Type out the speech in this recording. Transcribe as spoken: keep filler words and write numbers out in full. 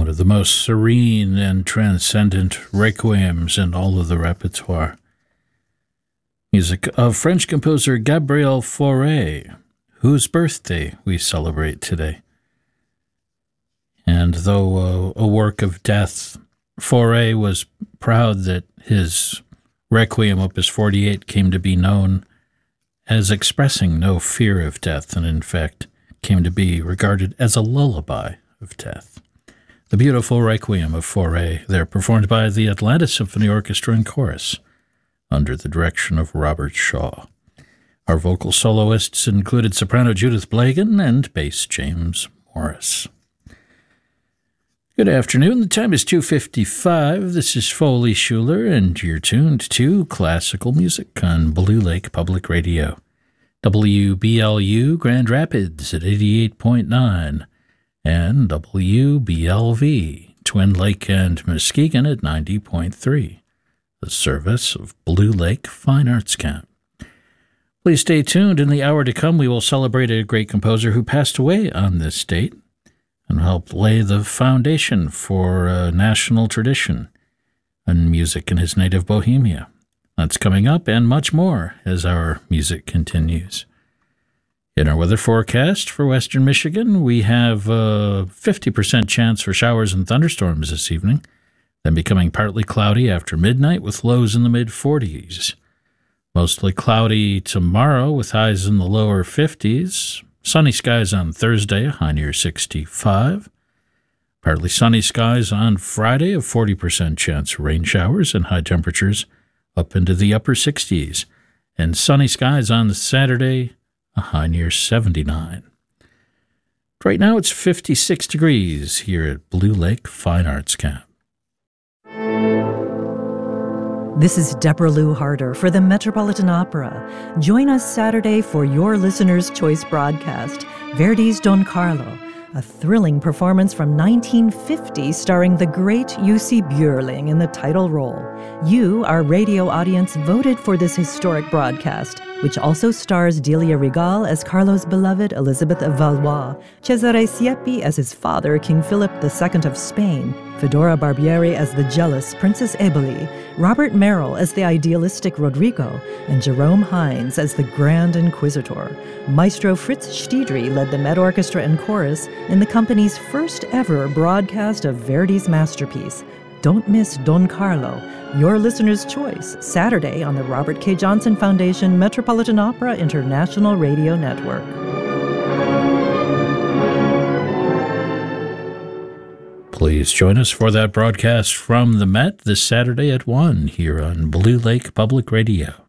one of the most serene and transcendent requiems in all of the repertoire. Music of French composer Gabriel Fauré, whose birthday we celebrate today. And though uh, a work of death, Fauré was proud that his Requiem Opus forty-eight came to be known as expressing no fear of death, and in fact came to be regarded as a lullaby of death. The beautiful Requiem of Fauré, there performed by the Atlanta Symphony Orchestra and Chorus, under the direction of Robert Shaw. Our vocal soloists included soprano Judith Blagan and bass James Morris. Good afternoon. The time is two fifty-five. This is Foley Schuler, and you're tuned to classical music on Blue Lake Public Radio. W B L U Grand Rapids at eighty-eight point nine, and W B L V Twin Lake and Muskegon at ninety point three. The service of Blue Lake Fine Arts Camp. Please stay tuned. In the hour to come, we will celebrate a great composer who passed away on this date and helped lay the foundation for a national tradition and music in his native Bohemia. That's coming up and much more as our music continues. In our weather forecast for Western Michigan, we have a fifty percent chance for showers and thunderstorms this evening, then becoming partly cloudy after midnight with lows in the mid-forties. Mostly cloudy tomorrow with highs in the lower fifties. Sunny skies on Thursday, a high near sixty-five. Partly sunny skies on Friday, a forty percent chance of rain showers and high temperatures up into the upper sixties. And sunny skies on Saturday, a high near seventy-nine. Right now it's fifty-six degrees here at Blue Lake Fine Arts Camp. This is Deborah Lou Harder for the Metropolitan Opera. Join us Saturday for your Listener's Choice broadcast, Verdi's Don Carlo, a thrilling performance from nineteen fifty starring the great Jussi Björling in the title role. You, our radio audience, voted for this historic broadcast, which also stars Delia Regal as Carlo's beloved Elizabeth of Valois, Cesare Siepi as his father, King Philip the Second of Spain, Fedora Barbieri as the jealous Princess Eboli, Robert Merrill as the idealistic Rodrigo, and Jerome Hines as the Grand Inquisitor. Maestro Fritz Stiedry led the Met Orchestra and Chorus in the company's first ever broadcast of Verdi's masterpiece. Don't miss Don Carlo, your listener's choice, Saturday on the Robert K. Johnson Foundation Metropolitan Opera International Radio Network. Please join us for that broadcast from the Met this Saturday at one here on Blue Lake Public Radio.